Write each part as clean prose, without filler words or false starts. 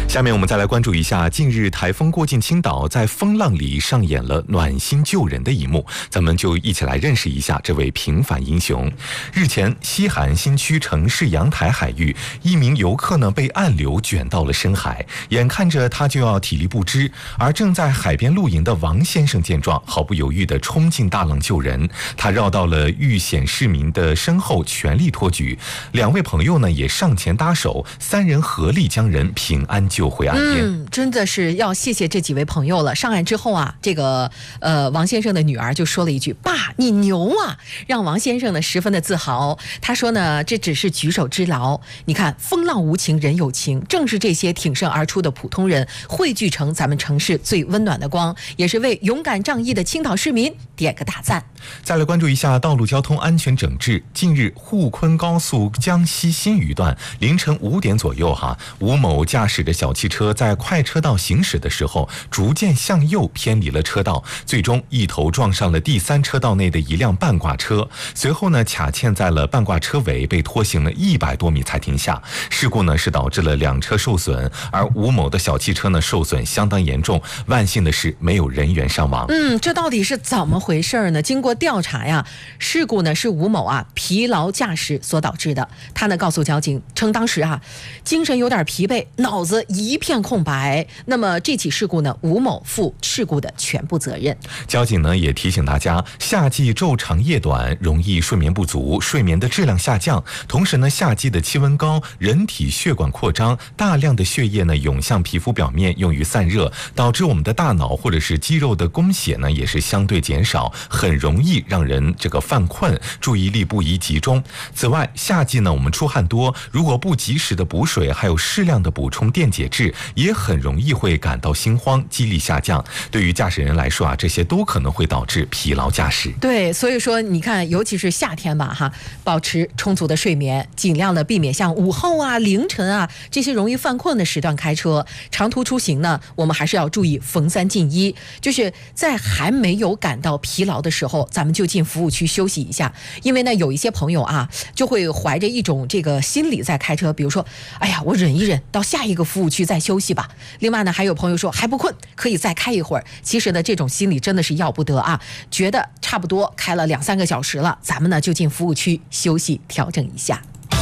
下面我们再来关注一下，近日台风过境青岛，在风浪里上演了暖心救人的一幕，咱们就一起来认识一下这位平凡英雄。日前，西海岸新区城市阳台海域，一名游客呢被暗流卷到了深海，眼看着他就要体力不支，而正在海边露营的王先生见状，毫不犹豫地冲进大浪救人。他绕到了遇险市民的身后，全力托举。两位朋友呢也上前搭手，三人合力将人平安救回岸边。 真的是要谢谢这几位朋友了。上岸之后啊，这个王先生的女儿就说了一句：“爸，你牛啊！”让王先生呢十分的自豪。他说呢，这只是举手之劳。你看，风浪无情人有情，正是这些挺身而出的普通人汇聚成咱们城市最温暖的光，也是为勇敢仗义的青岛市民点个大赞。 再来关注一下道路交通安全整治。近日，沪昆高速江西新余段凌晨5点左右吴某驾驶着小汽车在快车道行驶的时候，逐渐向右偏离了车道，最终一头撞上了第3车道内的一辆半挂车，随后呢卡嵌在了半挂车尾，被拖行了100多米才停下。事故呢是导致了2车受损，而吴某的小汽车呢受损相当严重，万幸的是没有人员伤亡。 这到底是怎么回事呢？经过调查呀，事故呢是吴某疲劳驾驶所导致的。他呢告诉交警称，当时精神有点疲惫，脑子一片空白。那么这起事故呢，吴某负事故的全部责任。 交警呢也提醒大家，夏季昼长夜短，容易睡眠不足，睡眠的质量下降。同时呢，夏季的气温高，人体血管扩张，大量的血液呢涌向皮肤表面，用于散热，导致我们的大脑或者是肌肉的供血呢也是相对减少，很容易让人犯困，注意力不宜集中。此外，夏季呢我们出汗多，如果不及时的补水，还有适量的补充电解质，也很容易会感到心慌，肌力下降。对于驾驶人来说这些都可能会导致疲劳驾驶。 对，所以说你看，尤其是夏天吧保持充足的睡眠，尽量的避免像午后凌晨这些容易犯困的时段开车。长途出行呢，我们还是要注意逢3进1，就是在还没有感到疲劳的时候，咱们就进服务区休息一下。因为呢，有一些朋友就会怀着一种这个心理在开车，比如说，哎呀，我忍一忍，到下一个服务区再休息吧。另外呢，还有朋友说还不困，可以再开一会儿。其实呢，这种心理真的是要不得觉得差不多开了2-3个小时了，咱们呢就进服务区休息调整一下。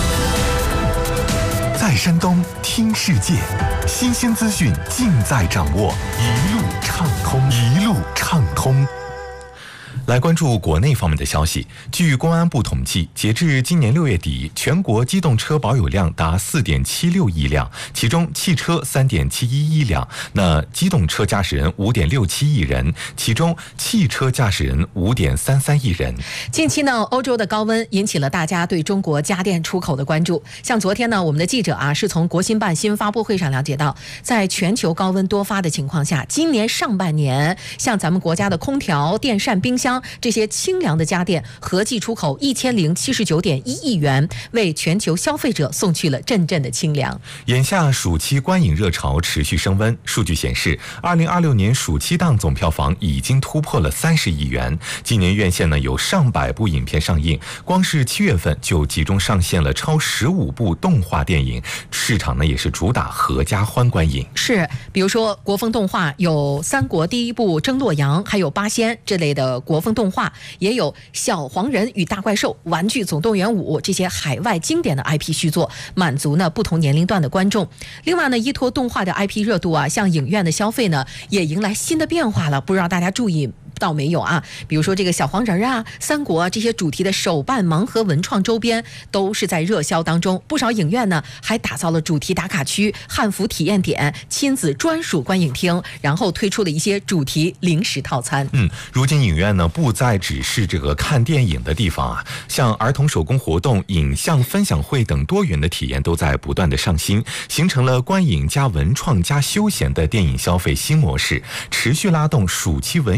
在山东听世界，新鲜资讯尽在掌握，一路畅通，一路畅通。来关注国内方面的消息。据公安部统计，截至今年6月底，全国机动车保有量达4.76亿辆，其中汽车3.71亿辆，那机动车驾驶人5.67亿人，其中汽车驾驶人5.33亿人。 近期呢，欧洲的高温引起了大家对中国家电出口的关注。像昨天呢，我们的记者是从国新办新闻发布会上了解到，在全球高温多发的情况下，今年上半年，像咱们国家的空调、电扇、冰箱这些清凉的家电合计出口1079.1亿元，为全球消费者送去了阵阵的清凉。 眼下暑期观影热潮持续升温，数据显示2026年暑期档总票房已经突破了30亿元。今年院线呢有上百部影片上映，光是7月份就集中上线了超15部动画电影，市场呢也是主打合家欢观影。 是，比如说国风动画有三国第一部争洛阳，还有八仙这类的国风动画，也有小黄人与大怪兽、玩具总动员5这些海外经典的 IP 续作，满足呢不同年龄段的观众。另外呢，依托动画的 IP 热度像影院的消费呢也迎来新的变化了，不知道大家注意到没有比如说这个小黄人三国这些主题的手办盲盒文创周边都是在热销当中。不少影院呢还打造了主题打卡区、汉服体验点、亲子专属观影厅，然后推出了一些主题零食套餐。 如今影院呢不再只是这个看电影的地方像儿童手工活动、影像分享会等多元的体验都在不断的上新，形成了观影加文创加休闲的电影消费新模式，持续拉动暑期文娱市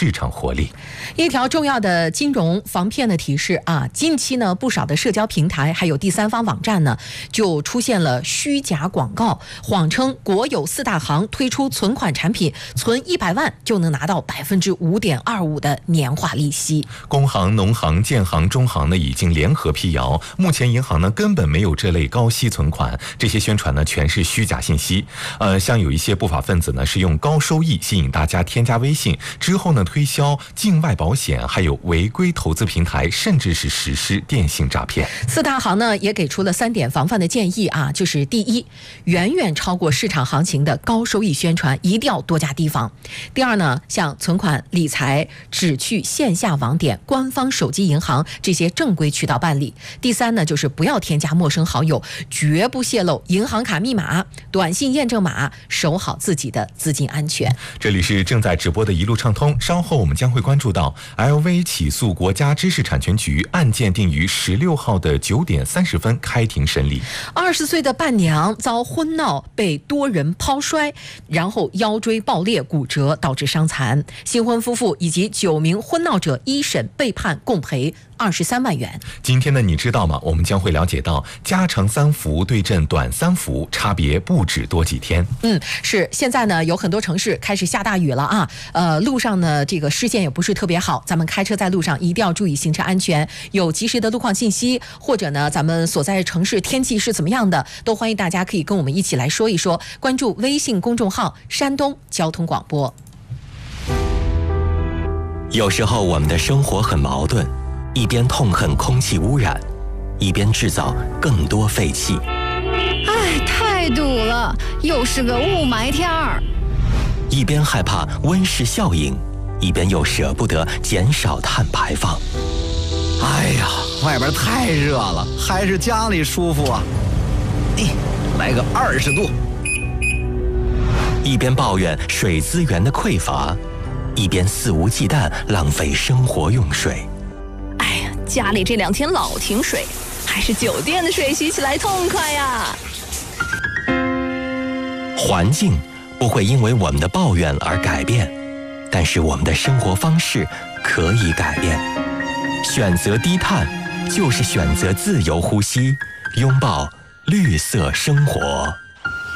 市场活力。 一条重要的金融防骗的提示啊，近期呢不少的社交平台还有第三方网站呢就出现了虚假广告，谎称国有4大行推出存款产品，存100万就能拿到5.25%的年化利息。 工行、农行、建行、中行呢已经联合辟谣，目前银行呢根本没有这类高息存款，这些宣传呢全是虚假信息。像有一些不法分子呢是用高收益吸引大家添加微信，之后呢推销境外保险，还有违规投资平台，甚至是实施电信诈骗。 4大行呢也给出了3点防范的建议啊，就是第一，远远超过市场行情的高收益宣传一定要多加提防。第二呢，像存款理财只去线下网点、官方手机银行这些正规渠道办理。第三呢，就是不要添加陌生好友，绝不泄露银行卡密码、短信验证码，守好自己的资金安全。 这里是正在直播的一路畅通，稍后我们将会关注到 LV 起诉国家知识产权局，案件定于16号的9点30分开庭审理。 20岁的伴娘遭婚闹，被多人抛摔，然后腰椎爆裂骨折，导致伤残。新婚夫妇以及9名婚闹者一审被判共赔23万元。 今天的你知道吗？我们将会了解到加长3伏对阵短3伏，差别不止多几天。 是现在呢有很多城市开始下大雨了啊，路上呢这个视线也不是特别好，咱们开车在路上一定要注意行车安全，有及时的路况信息，或者呢咱们所在城市天气是怎么样的，都欢迎大家可以跟我们一起来说一说，关注微信公众号山东交通广播。 有时候我们的生活很矛盾，一边痛恨空气污染，一边制造更多废气。 哎，太堵了，又是个雾霾天儿。 一边害怕温室效应，一边又舍不得减少碳排放。 哎呀，外边太热了，还是家里舒服啊！来个20度。 一边抱怨水资源的匮乏，一边肆无忌惮浪费生活用水。 哎呀，家里这2天老停水，还是酒店的水洗起来痛快呀！ 环境不会因为我们的抱怨而改变，但是我们的生活方式可以改变。选择低碳，就是选择自由呼吸，拥抱绿色生活。